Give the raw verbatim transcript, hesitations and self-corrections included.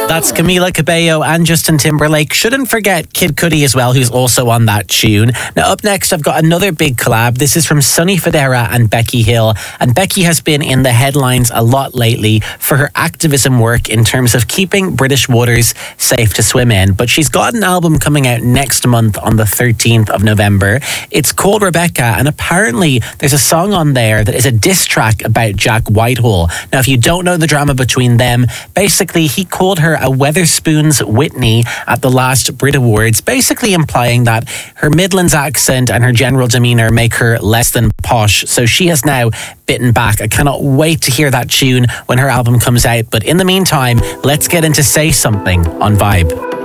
That's Camila Cabello and Justin Timberlake. Shouldn't forget Kid Cudi as well, who's also on that tune. Now, up next, I've got another big collab. This is from Sonny Fodera and Becky Hill. And Becky has been in the headlines a lot lately for her activism work in terms of keeping British waters safe to swim in. But she's got an album coming out next month on the thirteenth of November. It's called Rebecca, and apparently there's a song on there that is a diss track about Jack Whitehall. Now, if you don't know the drama between them, basically he called her a Weatherspoons Whitney at the last Brit Awards, basically implying that her Midlands accent and her general demeanour make her less than posh. So she has now bitten back. I cannot wait to hear that tune when her album comes out. But in the meantime, let's get into Say Something on Vibe.